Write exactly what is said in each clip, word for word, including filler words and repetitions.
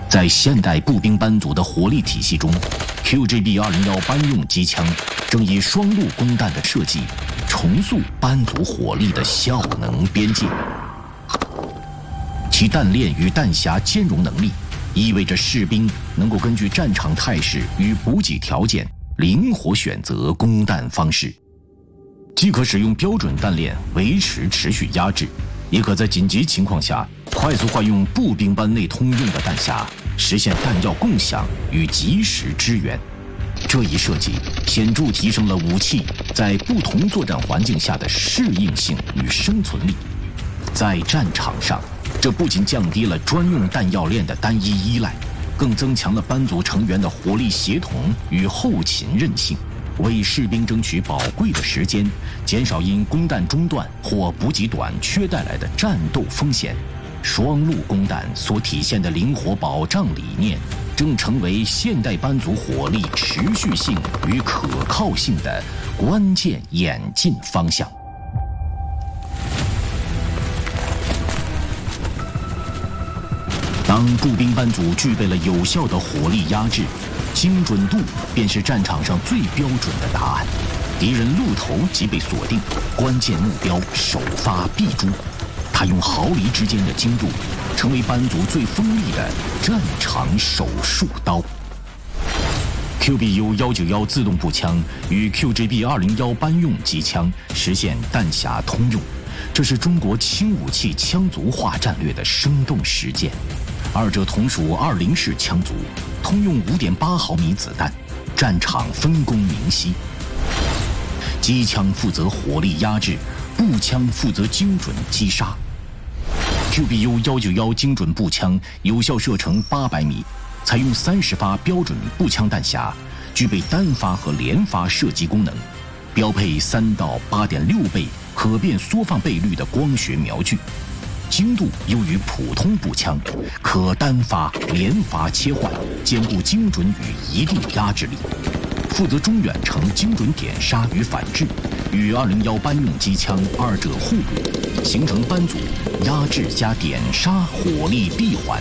在现代步兵班组的火力体系中 ，Q G B 二零一班用机枪正以双路供弹的设计，重塑班组火力的效能边界。其弹链与弹匣兼容能力，意味着士兵能够根据战场态势与补给条件，灵活选择供弹方式，既可使用标准弹链维持持续压制，也可在紧急情况下快速换用步兵班内通用的弹匣，实现弹药共享与及时支援。这一设计显著提升了武器在不同作战环境下的适应性与生存力。在战场上，这不仅降低了专用弹药链的单一依赖，更增强了班组成员的火力协同与后勤韧性，为士兵争取宝贵的时间，减少因供弹中断或补给短缺带来的战斗风险。双路供弹所体现的灵活保障理念，正成为现代班组火力持续性与可靠性的关键演进方向。当步兵班组具备了有效的火力压制，精准度便是战场上最标准的答案。敌人路头即被锁定，关键目标首发必诛。他用毫厘之间的精度，成为班组最锋利的战场手术刀。Q B U 一九一自动步枪与 Q G B 二零一班用机枪实现弹匣通用，这是中国轻武器枪族化战略的生动实践。二者同属二零式枪族，通用 五点八毫米子弹，战场分工明晰。机枪负责火力压制，步枪负责精准击杀。Q B U 一九一精准步枪有效射程八百米，采用三十发标准步枪弹匣，具备单发和连发射击功能，标配三到八点六倍可变缩放倍率的光学瞄具，精度优于普通步枪，可单发、连发切换，兼顾精准与一定压制力。负责中远程精准点杀与反制，与二零一班用机枪二者互补，形成班组压制加点杀火力闭环。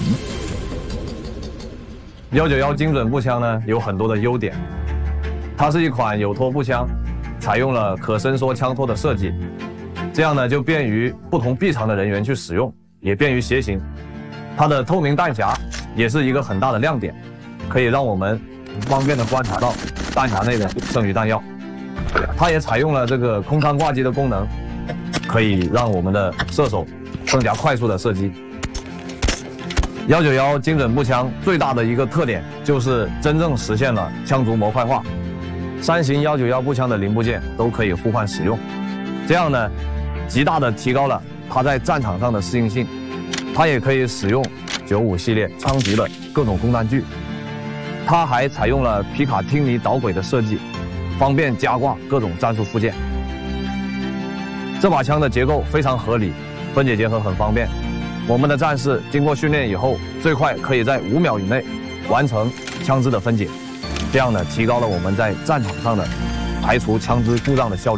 一九一精准步枪呢有很多的优点，它是一款有托步枪，采用了可伸缩枪托的设计，这样呢就便于不同臂长的人员去使用，也便于携行。它的透明弹匣也是一个很大的亮点，可以让我们方便的观察到弹匣内的剩余弹药。它也采用了这个空舱挂机的功能，可以让我们的射手更加快速的射击。一九一精准步枪最大的一个特点就是真正实现了枪族模块化，三型一九一步枪的零部件都可以互换使用，这样呢极大的提高了它在战场上的适应性。它也可以使用九五系列枪级的各种供弹具，它还采用了皮卡汀尼导轨的设计，方便加挂各种战术附件。这把枪的结构非常合理，分解结合很方便。我们的战士经过训练以后，最快可以在五秒以内完成枪支的分解，这样呢提高了我们在战场上的排除枪支故障的效率。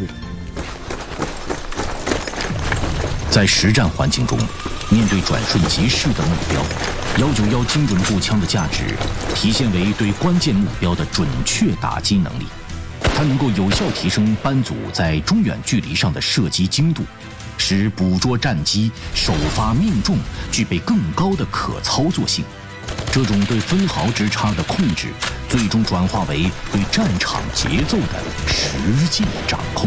在实战环境中，面对转瞬即逝的目标，一九一精准步枪的价值体现为对关键目标的准确打击能力。它能够有效提升班组在中远距离上的射击精度，使捕捉战机、首发命中具备更高的可操作性。这种对分毫之差的控制，最终转化为对战场节奏的实际掌控。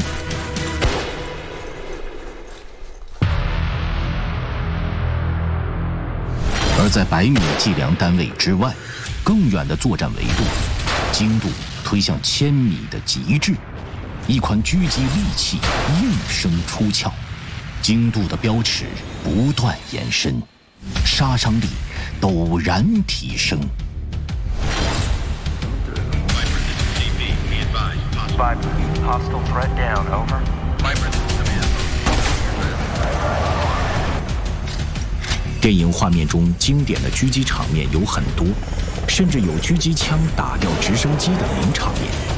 而在百米计量单位之外，更远的作战维度，精度推向千米的极致。一款狙击利器应声出鞘，精度的标尺不断延伸，杀伤力陡然提升。电影画面中经典的狙击场面有很多，甚至有狙击枪打掉直升机的名场面。